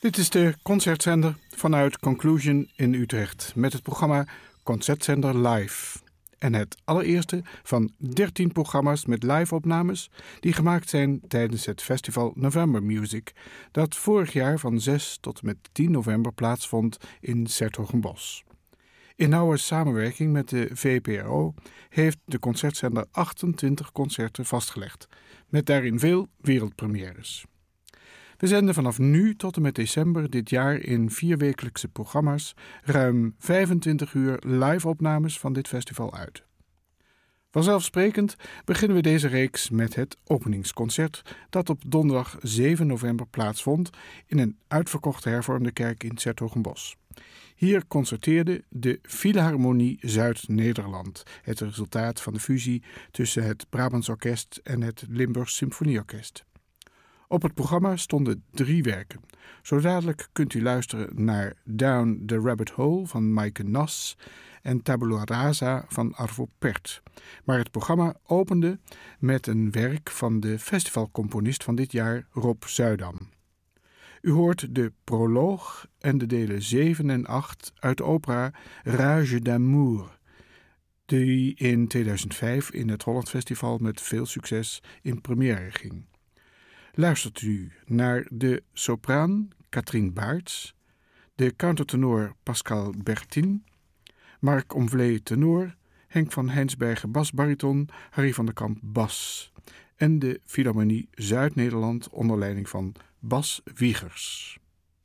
Dit is de concertzender vanuit Conclusion in Utrecht met het programma Concertzender Live. En het allereerste van 13 programma's met live-opnames die gemaakt zijn tijdens het festival November Music, dat vorig jaar van 6 tot en met 10 november plaatsvond in 's-Hertogenbosch. In nauwe samenwerking met de VPRO heeft de concertzender 28 concerten vastgelegd, met daarin veel wereldpremières. We zenden vanaf nu tot en met december dit jaar in 4-wekelijkse programma's ruim 25 uur live-opnames van dit festival uit. Vanzelfsprekend beginnen we deze reeks met het openingsconcert dat op donderdag 7 november plaatsvond in een uitverkochte hervormde kerk in 's-Hertogenbosch. Hier concerteerde de Philharmonie Zuid-Nederland, het resultaat van de fusie tussen het Brabants Orkest en het Limburgs Symfonieorkest. Op het programma stonden 3 werken. Zo dadelijk kunt u luisteren naar Down the Rabbit Hole van Maaike Nas en Tabula Rasa van Arvo Pärt. Maar het programma opende met een werk van de festivalcomponist van dit jaar, Rob Zuidam. U hoort de proloog en de delen 7 en 8 uit de opera Rage d'amour, die in 2005 in het Holland Festival met veel succes in première ging. Luistert u naar de sopraan Katrien Baerts, de countertenor Pascal Bertin, Marc Omvlee tenor, Henk van Heinsbergen basbariton, Harry van der Kamp bas en de Philharmonie Zuid-Nederland onder leiding van Bas Wiegers.